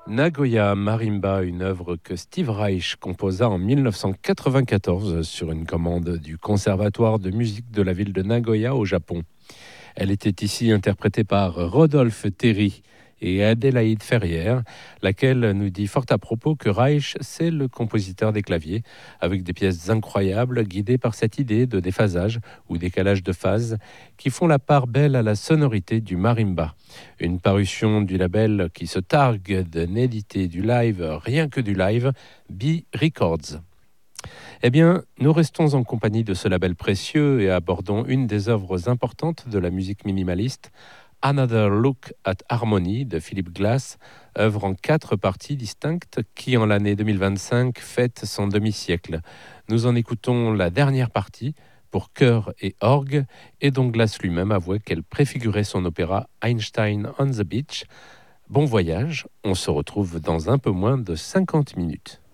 Nagoya Marimba, une œuvre que Steve Reich composa en 1994 sur une commande du Conservatoire de musique de la ville de Nagoya au Japon. Elle était ici interprétée par Rodolphe Terry et Adélaïde Ferrière, laquelle nous dit fort à propos que Reich, c'est le compositeur des claviers, avec des pièces incroyables guidées par cette idée de déphasage ou décalage de phase qui font la part belle à la sonorité du marimba. Une parution du label qui se targue de n'éditer du live, rien que du live, B Records. Eh bien, nous restons en compagnie de ce label précieux et abordons une des œuvres importantes de la musique minimaliste, Another Look at Harmony de Philip Glass, œuvre en 4 parties distinctes qui, en l'année 2025, fête son demi-siècle. Nous en écoutons la dernière partie pour chœur et orgue, et dont Glass lui-même avouait qu'elle préfigurait son opéra Einstein on the Beach. Bon voyage, on se retrouve dans un peu moins de 50 minutes.